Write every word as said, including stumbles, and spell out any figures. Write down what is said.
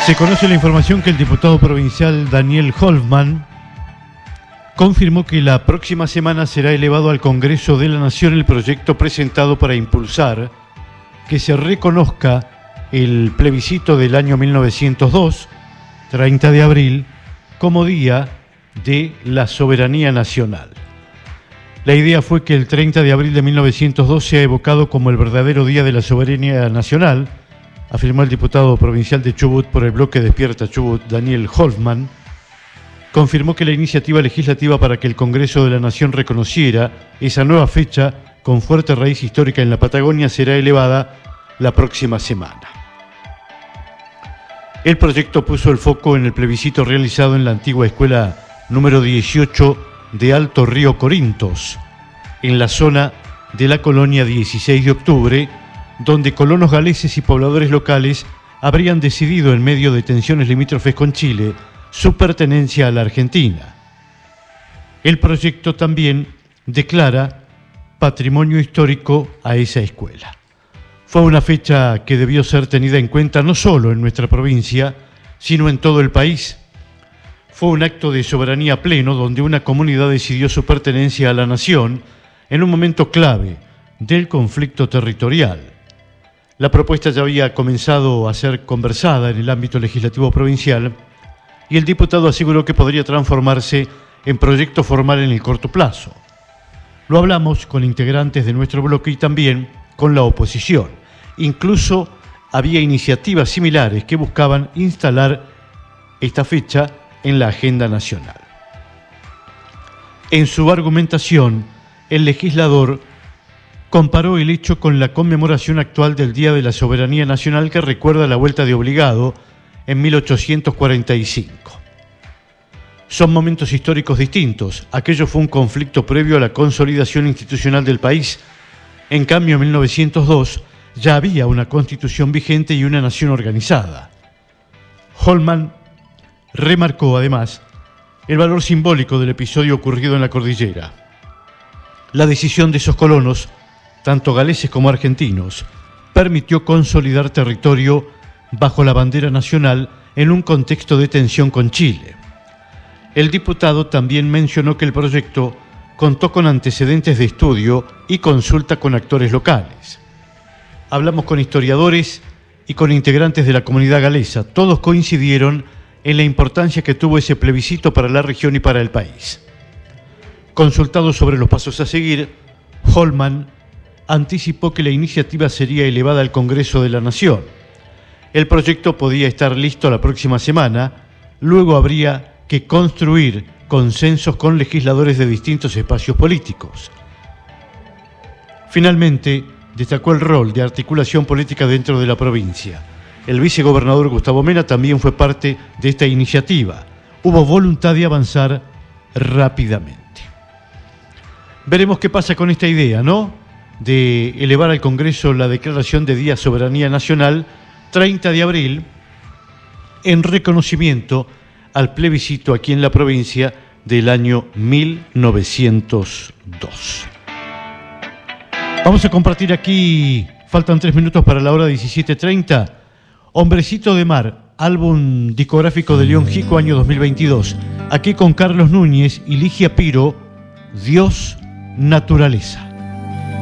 Se conoce la información que el diputado provincial Daniel Holman confirmó que la próxima semana será elevado al Congreso de la Nación el proyecto presentado para impulsar que se reconozca el plebiscito del año mil novecientos dos, treinta de abril, como Día de la Soberanía Nacional. La idea fue que el treinta de abril de mil novecientos dos sea evocado como el verdadero Día de la Soberanía Nacional, afirmó el diputado provincial de Chubut por el bloque Despierta Chubut, Daniel Holman. Confirmó que la iniciativa legislativa para que el Congreso de la Nación reconociera esa nueva fecha con fuerte raíz histórica en la Patagonia será elevada la próxima semana. El proyecto puso el foco en el plebiscito realizado en la antigua escuela número dieciocho de Alto Río Corintos, en la zona de la colonia dieciséis de octubre, donde colonos galeses y pobladores locales habrían decidido, en medio de tensiones limítrofes con Chile, su pertenencia a la Argentina. El proyecto también declara patrimonio histórico a esa escuela. Fue una fecha que debió ser tenida en cuenta no solo en nuestra provincia, sino en todo el país. Fue un acto de soberanía pleno donde una comunidad decidió su pertenencia a la nación en un momento clave del conflicto territorial. La propuesta ya había comenzado a ser conversada en el ámbito legislativo provincial y el diputado aseguró que podría transformarse en proyecto formal en el corto plazo. Lo hablamos con integrantes de nuestro bloque y también con la oposición. Incluso había iniciativas similares que buscaban instalar esta fecha en la agenda nacional. En su argumentación, el legislador comparó el hecho con la conmemoración actual del Día de la Soberanía Nacional que recuerda la vuelta de Obligado en mil ochocientos cuarenta y cinco. Son momentos históricos distintos. Aquello fue un conflicto previo a la consolidación institucional del país. En cambio, en mil novecientos dos ya había una constitución vigente y una nación organizada. Holman remarcó además el valor simbólico del episodio ocurrido en la cordillera. La decisión de esos colonos, tanto galeses como argentinos, permitió consolidar territorio bajo la bandera nacional en un contexto de tensión con Chile. El diputado también mencionó que el proyecto contó con antecedentes de estudio y consulta con actores locales. Hablamos con historiadores y con integrantes de la comunidad galesa. Todos coincidieron en la importancia que tuvo ese plebiscito para la región y para el país. Consultado sobre los pasos a seguir, Holman anticipó que la iniciativa sería elevada al Congreso de la Nación. El proyecto podía estar listo la próxima semana, luego habría que construir consensos con legisladores de distintos espacios políticos. Finalmente, destacó el rol de articulación política dentro de la provincia. El vicegobernador Gustavo Mena también fue parte de esta iniciativa. Hubo voluntad de avanzar rápidamente. Veremos qué pasa con esta idea, ¿no?, de elevar al Congreso la declaración de Día de Soberanía Nacional, treinta de abril, en reconocimiento al plebiscito aquí en la provincia del año mil novecientos dos. Vamos a compartir aquí, faltan tres minutos para la hora diecisiete treinta, Hombrecito de Mar, álbum discográfico de León Gieco, año dos mil veintidós. Aquí con Carlos Núñez y Ligia Piro, Dios, Naturaleza.